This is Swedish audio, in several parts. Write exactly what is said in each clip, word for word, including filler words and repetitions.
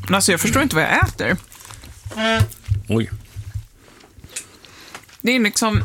Alltså jag förstår inte vad jag äter. Oj. Det är liksom...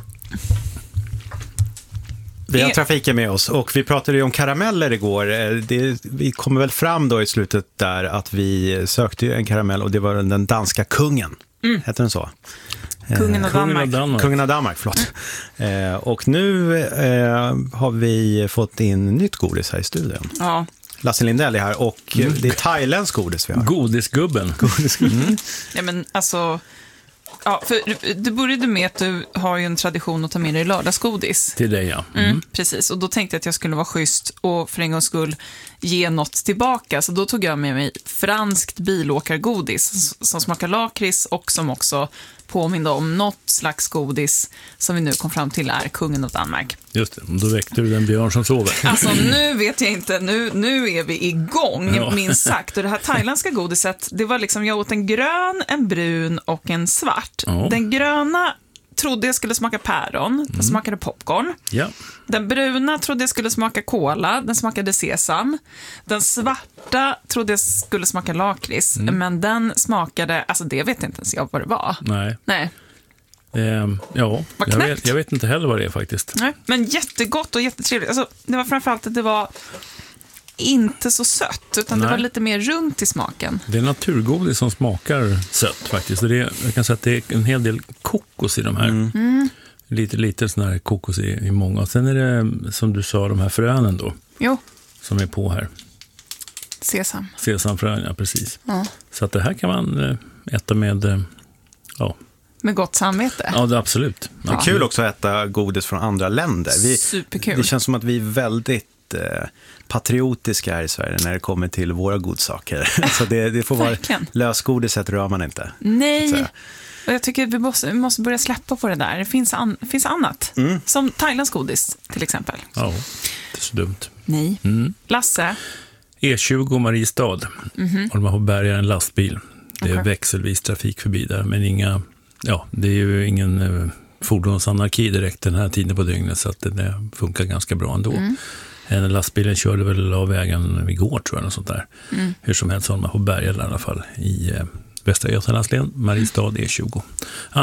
Vi har trafiken med oss och vi pratade ju om karameller igår. Det, vi kommer väl fram då i slutet där att vi sökte en karamell och det var den danska kungen. Mm. Heter den så? Kungen av Danmark. Kungen av Danmark. Kungen av Danmark, förlåt. Eh, och nu eh, har vi fått in nytt godis här i studion. Ja. Lasse Lindell är här och mm. det är thailändsk godis vi har. Godisgubben. Godisgubben. Mm. Ja, men alltså... Ja, för det började med att du har ju en tradition att ta med dig lördagsgodis. Till dig, ja. Mm. Mm. Precis, och då tänkte jag att jag skulle vara schysst och för en gångs skull ge något tillbaka. Så då tog jag med mig franskt bilåkargodis som smakar lakrits och som också påminner om något slags godis som vi nu kom fram till är kungen av Danmark. Just det, då väckte du den björn som sover. Alltså nu vet jag inte, nu, nu är vi igång, Ja. minst sagt. Och det här thailändska godiset, det var liksom, jag åt en grön, en brun och en svart. Ja. Den gröna trodde jag skulle smaka päron, den smakade popcorn. Ja. Den bruna trodde jag skulle smaka kola, den smakade sesam. Den svarta trodde jag skulle smaka lakrits, Mm. men den smakade, alltså det vet inte ens jag vad det var. Nej. Nej. Ehm, ja, Vad jag knäppt. vet, jag vet inte heller vad det är faktiskt. Nej. Men jättegott och jättetrevligt. Alltså, det var framförallt att det var inte så sött, utan Nej. det var lite mer runt i smaken. Det är naturgodis som smakar sött faktiskt. Det är, jag kan säga att det är en hel del kokos i de här. Mm. Lite, lite sån här kokos i, i många. Och sen är det, som du sa, de här frönen då, Jo, som är på här. sesam. Sesamfrön, ja precis. Ja. Så att det här kan man eh, äta med, eh, ja, Med gott samvete. ja det, absolut. Det är kul också att äta godis från andra länder. Vi, Superkul. det känns som att vi är väldigt eh, patriotiska här i Sverige när det kommer till våra godsaker. Så det, det får vara Verkligen. lösgodiset rör man inte. Nej, Så. och jag tycker att vi måste, vi måste börja släppa på det där. Det finns, an, finns annat. Mm. Som thailändsk godis, till exempel. Ja, det är så dumt. Nej. Mm. Lasse, E tjugo Mariestad. Mhm. Och de har på bärgaren en lastbil. Det är Okej. växelvis trafik förbi där, men inga, ja, det är ju ingen eh, fordonsanarki direkt den här tiden på dygnet, så att det, det funkar ganska bra ändå. Mm. En lastbilen körde väl av vägen igår, tror jag, och sånt där. Mm. Hur som helst har man på bärgaren i alla fall i eh, Västra Götalandslän, Mariestad E tjugo.